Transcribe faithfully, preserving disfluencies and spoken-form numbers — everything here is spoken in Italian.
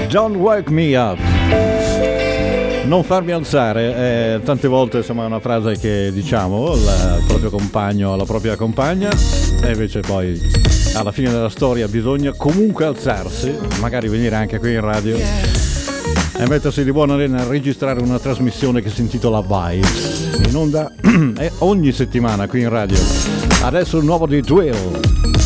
Don't wake me up. Non farmi alzare, eh, tante volte insomma è una frase che diciamo al proprio compagno, alla propria compagna, e invece poi alla fine della storia bisogna comunque alzarsi, magari venire anche qui in radio e mettersi di buona lena a registrare una trasmissione che si intitola Vibes, in onda ogni settimana qui in radio. Adesso il nuovo di Twill.